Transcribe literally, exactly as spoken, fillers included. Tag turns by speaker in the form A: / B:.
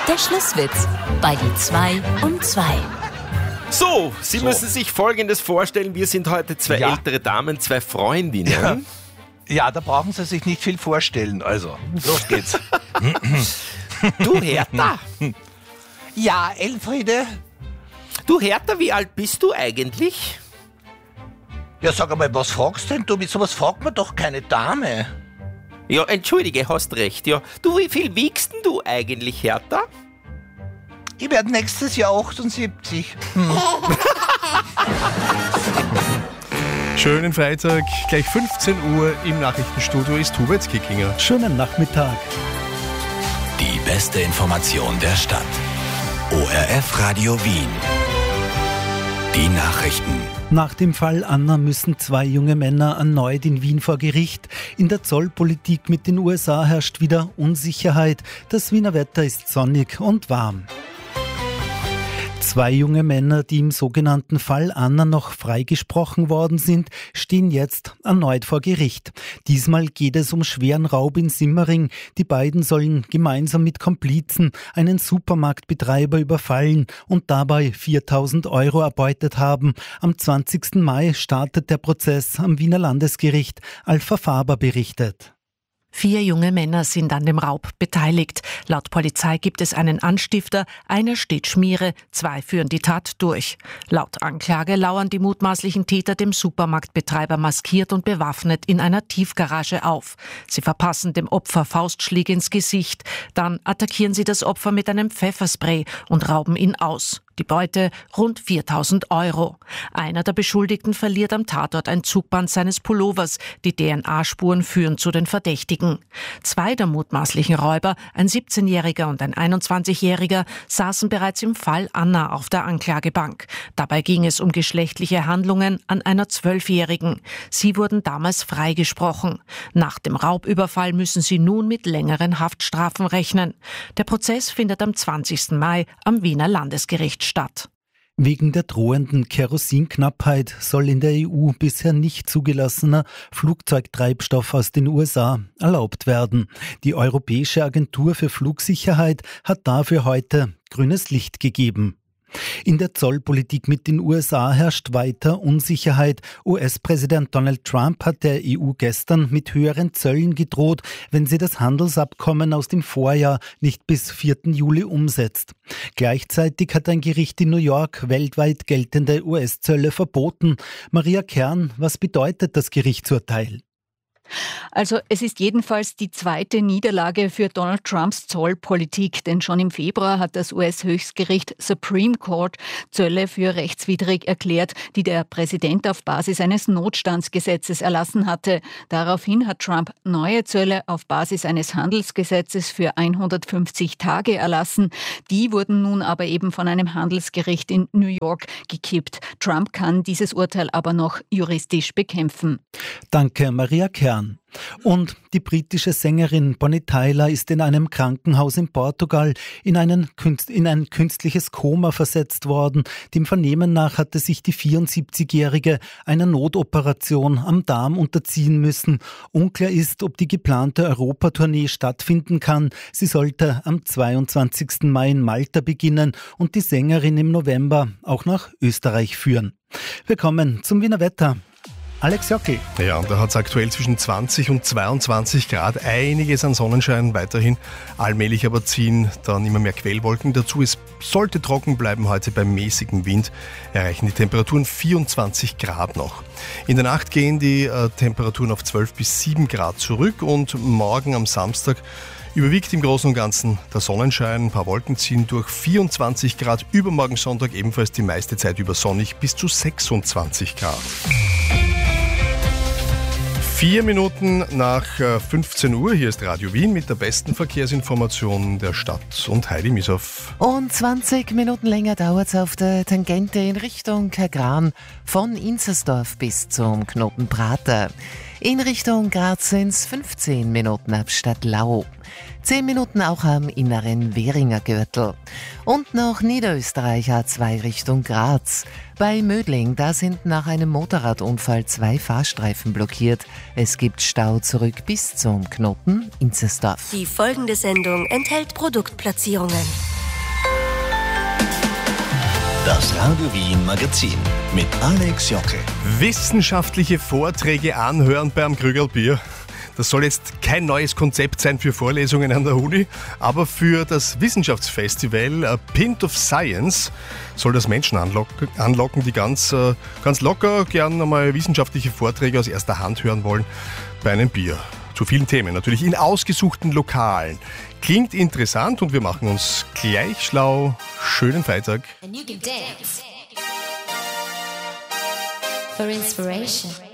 A: Der Schlusswitz bei die zwei um zwei.
B: So, Sie
C: So.
B: müssen sich Folgendes vorstellen. Wir sind heute zwei
C: Ja.
B: ältere Damen, zwei Freundinnen.
C: Ja. Ja, da brauchen Sie sich nicht viel vorstellen. Also, los geht's.
B: Du Hertha,
C: Ja, Elfriede?
B: du Hertha, wie alt bist du eigentlich?
C: Ja, sag einmal, was fragst denn du? Mit sowas fragt man doch keine Dame.
B: Ja, entschuldige, hast recht. Ja, du, wie viel wiegst denn du eigentlich, Hertha?
C: Ich werde nächstes Jahr achtundsiebzig.
D: Schönen Freitag, gleich fünfzehn Uhr im Nachrichtenstudio ist Hubert Kickinger.
E: Schönen Nachmittag.
F: Die beste Information der Stadt. O R F Radio Wien. Die Nachrichten.
E: Nach dem Fall Anna müssen zwei junge Männer erneut in Wien vor Gericht. In der Zollpolitik mit den U S A herrscht wieder Unsicherheit. Das Wiener Wetter ist sonnig und warm. Zwei junge Männer, die im sogenannten Fall Anna noch freigesprochen worden sind, stehen jetzt erneut vor Gericht. Diesmal geht es um schweren Raub in Simmering. Die beiden sollen gemeinsam mit Komplizen einen Supermarktbetreiber überfallen und dabei viertausend Euro erbeutet haben. Am zwanzigsten Mai startet der Prozess am Wiener Landesgericht. Alpha Faber berichtet.
G: Vier junge Männer sind an dem Raub beteiligt. Laut Polizei gibt es einen Anstifter, einer steht Schmiere, zwei führen die Tat durch. Laut Anklage lauern die mutmaßlichen Täter dem Supermarktbetreiber maskiert und bewaffnet in einer Tiefgarage auf. Sie verpassen dem Opfer Faustschläge ins Gesicht. Dann attackieren sie das Opfer mit einem Pfefferspray und rauben ihn aus. Die Beute rund viertausend Euro. Einer der Beschuldigten verliert am Tatort ein Zugband seines Pullovers. Die D N A-Spuren führen zu den Verdächtigen. Zwei der mutmaßlichen Räuber, ein siebzehnjähriger und ein einundzwanzigjähriger, saßen bereits im Fall Anna auf der Anklagebank. Dabei ging es um geschlechtliche Handlungen an einer Zwölfjährigen. Sie wurden damals freigesprochen. Nach dem Raubüberfall müssen sie nun mit längeren Haftstrafen rechnen. Der Prozess findet am zwanzigsten Mai am Wiener Landesgericht statt.
E: Wegen der drohenden Kerosinknappheit soll in der E U bisher nicht zugelassener Flugzeugtreibstoff aus den U S A erlaubt werden. Die Europäische Agentur für Flugsicherheit hat dafür heute grünes Licht gegeben. In der Zollpolitik mit den U S A herrscht weiter Unsicherheit. U S-Präsident Donald Trump hat der E U gestern mit höheren Zöllen gedroht, wenn sie das Handelsabkommen aus dem Vorjahr nicht bis vierten Juli umsetzt. Gleichzeitig hat ein Gericht in New York weltweit geltende U S-Zölle verboten. Maria Kern, was bedeutet das Gerichtsurteil?
H: Also es ist jedenfalls die zweite Niederlage für Donald Trumps Zollpolitik, denn schon im Februar hat das U S-Höchstgericht Supreme Court Zölle für rechtswidrig erklärt, die der Präsident auf Basis eines Notstandsgesetzes erlassen hatte. Daraufhin hat Trump neue Zölle auf Basis eines Handelsgesetzes für hundertfünfzig Tage erlassen. Die wurden nun aber eben von einem Handelsgericht in New York gekippt. Trump kann dieses Urteil aber noch juristisch bekämpfen.
E: Danke, Maria Kern. Und die britische Sängerin Bonnie Tyler ist in einem Krankenhaus in Portugal in, einen, in ein künstliches Koma versetzt worden. Dem Vernehmen nach hatte sich die vierundsiebzigjährige einer Notoperation am Darm unterziehen müssen. Unklar ist, ob die geplante Europatournee stattfinden kann. Sie sollte am zweiundzwanzigsten Mai in Malta beginnen und die Sängerin im November auch nach Österreich führen. Wir kommen zum Wiener Wetter. Alex Jockel.
D: Ja, und da hat es aktuell zwischen zwanzig und zweiundzwanzig Grad, einiges an Sonnenschein weiterhin. Allmählich aber ziehen dann immer mehr Quellwolken dazu. Es sollte trocken bleiben heute bei mäßigem Wind, erreichen die Temperaturen vierundzwanzig Grad noch. In der Nacht gehen die äh, Temperaturen auf zwölf bis sieben Grad zurück und morgen am Samstag überwiegt im Großen und Ganzen der Sonnenschein, ein paar Wolken ziehen durch, vierundzwanzig Grad, übermorgen Sonntag ebenfalls die meiste Zeit über sonnig bis zu sechsundzwanzig Grad. Vier Minuten nach fünfzehn Uhr, hier ist Radio Wien mit der besten Verkehrsinformation der Stadt und Heidi Misow.
I: Und zwanzig Minuten länger dauert es auf der Tangente in Richtung Kagran von Inzersdorf bis zum Knoten Prater. In Richtung Graz sind es fünfzehn Minuten ab Stadtlau. zehn Minuten auch am inneren Währinger Gürtel. Und noch Niederösterreich A zwei Richtung Graz. Bei Mödling, da sind nach einem Motorradunfall zwei Fahrstreifen blockiert. Es gibt Stau zurück bis zum Knoten Inzersdorf.
A: Die folgende Sendung enthält Produktplatzierungen.
F: Das Radio Wien Magazin mit Alex Jockel.
D: Wissenschaftliche Vorträge anhören beim Krügelbier. Das soll jetzt kein neues Konzept sein für Vorlesungen an der Uni, aber für das Wissenschaftsfestival A Pint of Science soll das Menschen anlocken, anlocken die ganz, ganz locker gern einmal wissenschaftliche Vorträge aus erster Hand hören wollen bei einem Bier. Zu vielen Themen, natürlich in ausgesuchten Lokalen. Klingt interessant und wir machen uns gleich schlau. Schönen Freitag.
J: And you can dance for inspiration.